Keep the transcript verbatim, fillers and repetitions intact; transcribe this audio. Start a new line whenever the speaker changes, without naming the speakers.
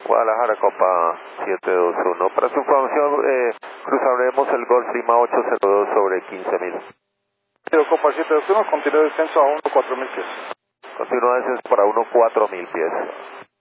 Guadalajara, Copa siete dos uno. Para su información, eh, cruzaremos el Golf Lima ocho cero dos sobre quince mil.
Copa siete dos uno, continúa descenso a uno cuatro mil pies.
Continúa descenso para uno cuatro mil pies.